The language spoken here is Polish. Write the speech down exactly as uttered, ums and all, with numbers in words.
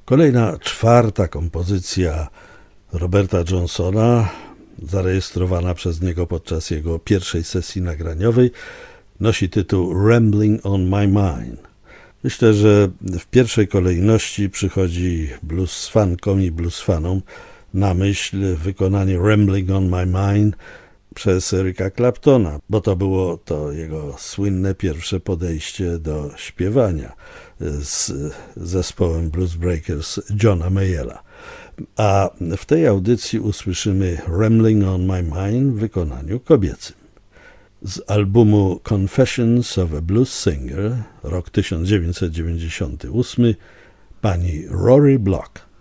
Kolejna, czwarta kompozycja Roberta Johnsona, zarejestrowana przez niego podczas jego pierwszej sesji nagraniowej, nosi tytuł Rambling on My Mind. Myślę, że w pierwszej kolejności przychodzi blues fankom i blues fanom na myśl wykonanie Rambling on My Mind przez Erica Claptona, bo to było to jego słynne pierwsze podejście do śpiewania z zespołem Blues Breakers Johna Mayalla. A w tej audycji usłyszymy Rambling on My Mind w wykonaniu kobiecym. Z albumu Confessions of a Blues Singer, rok tysiąc dziewięćset dziewięćdziesiąty ósmy, pani Rory Block.